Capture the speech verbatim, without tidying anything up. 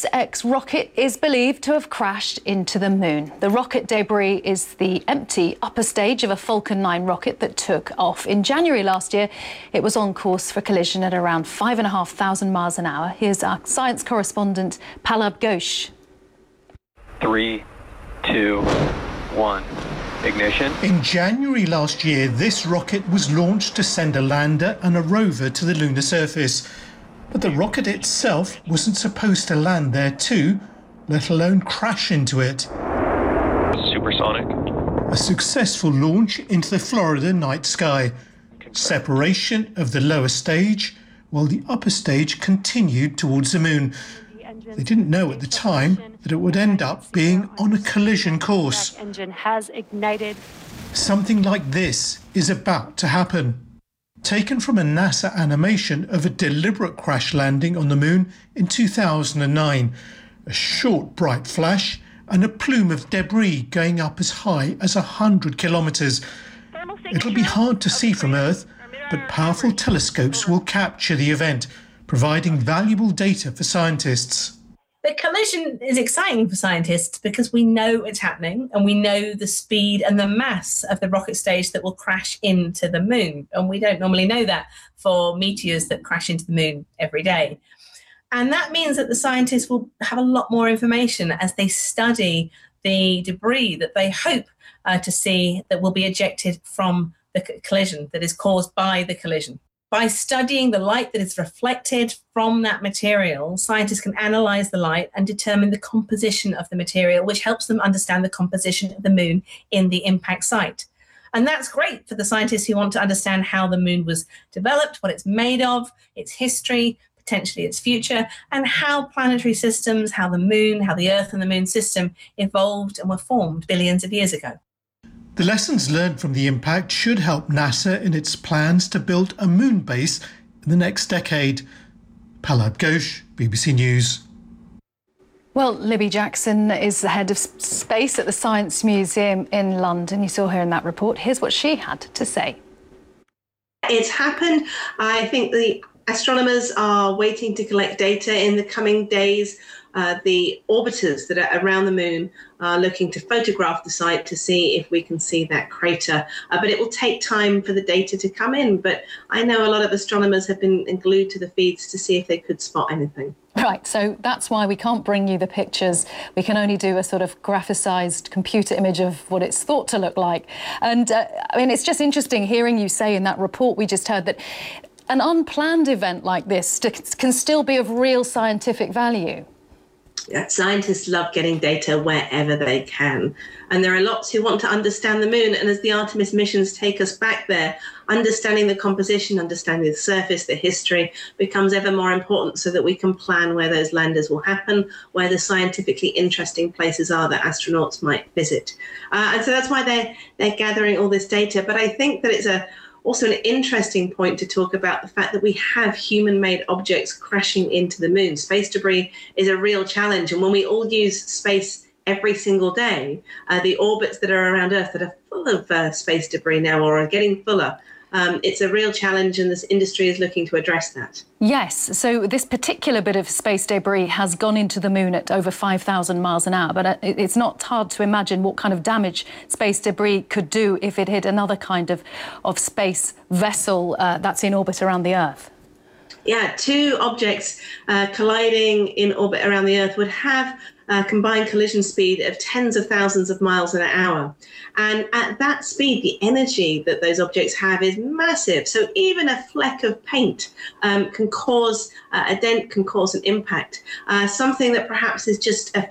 SpaceX rocket is believed to have crashed into the moon. The rocket debris is the empty upper stage of a Falcon nine rocket that took off. In January last year, it was on course for collision at around five and a half thousand miles an hour. Here's our science correspondent, Pallab Ghosh. Three, two, one. Ignition. In January last year, this rocket was launched to send a lander and a rover to the lunar surface. But the rocket itself wasn't supposed to land there too, let alone crash into it. Supersonic. A successful launch into the Florida night sky. Separation of the lower stage, while the upper stage continued towards the moon. They didn't know at the time that it would end up being on a collision course. Engine has ignited. Something like this is about to happen. Taken from a NASA animation of a deliberate crash landing on the moon in two thousand nine. A short bright flash and a plume of debris going up as high as one hundred kilometres. It'll be hard to see from Earth, but powerful telescopes will capture the event, providing valuable data for scientists. The collision is exciting for scientists because we know it's happening and we know the speed and the mass of the rocket stage that will crash into the moon. And we don't normally know that for meteors that crash into the moon every day. And that means that the scientists will have a lot more information as they study the debris that they hope uh, to see that will be ejected from the collision, that is caused by the collision. By studying the light that is reflected from that material, scientists can analyse the light and determine the composition of the material, which helps them understand the composition of the moon in the impact site. And that's great for the scientists who want to understand how the moon was developed, what it's made of, its history, potentially its future, and how planetary systems, how the moon, how the Earth and the moon system evolved and were formed billions of years ago. The lessons learned from the impact should help NASA in its plans to build a moon base in the next decade. Pallab Ghosh, B B C News. Well, Libby Jackson is the head of space at the Science Museum in London. You saw her in that report. Here's what she had to say. It's happened. I think the astronomers are waiting to collect data in the coming days. Uh, the orbiters that are around the moon are looking to photograph the site to see if we can see that crater. Uh, but it will take time for the data to come in. But I know a lot of astronomers have been glued to the feeds to see if they could spot anything. Right, so that's why we can't bring you the pictures. We can only do a sort of graphicised computer image of what it's thought to look like. And, uh, I mean, it's just interesting hearing you say in that report we just heard that an unplanned event like this can still be of real scientific value. Yeah, scientists love getting data wherever they can. And there are lots who want to understand the moon. And as the Artemis missions take us back there, understanding the composition, understanding the surface, the history becomes ever more important so that we can plan where those landers will happen, where the scientifically interesting places are that astronauts might visit. Uh, and so that's why they're, they're gathering all this data. But I think that it's a also an interesting point to talk about the fact that we have human-made objects crashing into the moon. Space debris is a real challenge. And when we all use space every single day, uh, the orbits that are around Earth that are full of uh, space debris now or are getting fuller, um, it's a real challenge and this industry is looking to address that. Yes, so this particular bit of space debris has gone into the moon at over five thousand miles an hour, but it's not hard to imagine what kind of damage space debris could do if it hit another kind of, of space vessel uh, that's in orbit around the Earth. Yeah, two objects uh, colliding in orbit around the Earth would have a combined collision speed of tens of thousands of miles an hour. And at that speed, the energy that those objects have is massive. So even a fleck of paint um, can cause uh, a dent, can cause an impact. Uh, something that perhaps is just a